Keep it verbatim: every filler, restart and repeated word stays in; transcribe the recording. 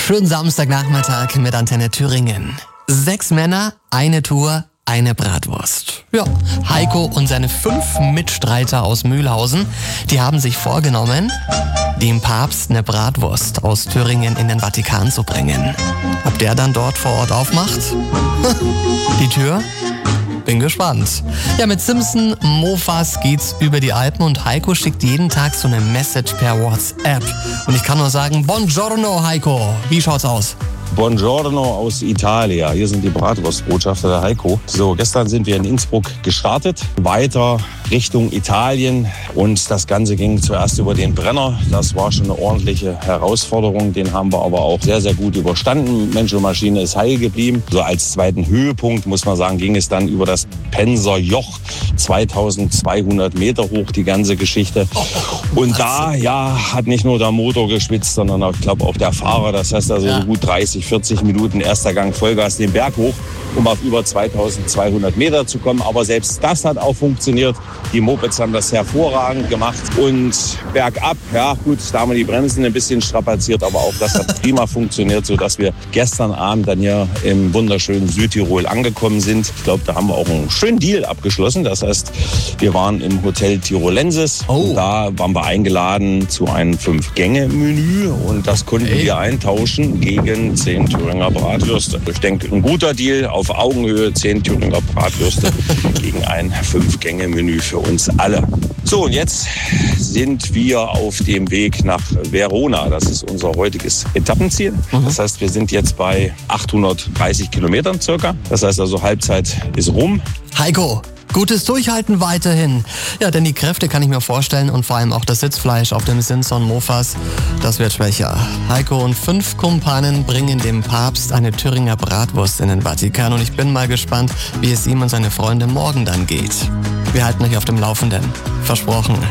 Schönen Samstagnachmittag mit Antenne Thüringen. Sechs Männer, eine Tour, eine Bratwurst. Ja, Heiko und seine fünf Mitstreiter aus Mühlhausen, die haben sich vorgenommen, dem Papst eine Bratwurst aus Thüringen in den Vatikan zu bringen. Ob der dann dort vor Ort aufmacht? Die Tür? Bin gespannt. Ja, mit Simpson Mofas geht's über die Alpen und Heiko schickt jeden Tag so eine Message per WhatsApp. Und ich kann nur sagen, Buongiorno Heiko. Wie schaut's aus? Buongiorno aus Italia. Hier sind die Bratwurstbotschafter der Heiko. So, gestern sind wir in Innsbruck gestartet, weiter Richtung Italien und das Ganze ging zuerst über den Brenner. Das war schon eine ordentliche Herausforderung, den haben wir aber auch sehr, sehr gut überstanden. Mensch und Maschine ist heil geblieben. So als zweiten Höhepunkt, muss man sagen, ging es dann über das Penser Joch, zweitausendzweihundert Meter hoch, die ganze Geschichte. Und da, ja, hat nicht nur der Motor geschwitzt, sondern auch, ich glaube, auch der Fahrer. Das heißt also Ja. so gut dreißig, vierzig Minuten erster Gang Vollgas den Berg hoch, um auf über zweitausendzweihundert Meter zu kommen. Aber selbst das hat auch funktioniert. Die Mopeds haben das hervorragend gemacht. Und bergab, ja gut, da haben wir die Bremsen ein bisschen strapaziert, aber auch das hat prima funktioniert, sodass wir gestern Abend dann hier im wunderschönen Südtirol angekommen sind. Ich glaube, da haben wir auch einen schönen Deal abgeschlossen. Das heißt, wir waren im Hotel Tirolensis. Oh. Und da waren wir eingeladen zu einem Fünf-Gänge-Menü und das konnten Hey. wir eintauschen gegen zehn Thüringer Bratwürste. Ich denke, ein guter Deal auf Augenhöhe, zehn Thüringer Bratwürste gegen ein Fünf-Gänge-Menü für uns alle. So, und jetzt sind wir auf dem Weg nach Verona. Das ist unser heutiges Etappenziel. Das heißt, wir sind jetzt bei achthundertdreißig Kilometern circa. Das heißt also, Halbzeit ist rum. Heiko, gutes Durchhalten weiterhin. Ja, denn die Kräfte kann ich mir vorstellen und vor allem auch das Sitzfleisch auf dem Simpson Mofas, das wird schwächer. Heiko und fünf Kumpanen bringen dem Papst eine Thüringer Bratwurst in den Vatikan und ich bin mal gespannt, wie es ihm und seine Freunde morgen dann geht. Wir halten euch auf dem Laufenden. Versprochen.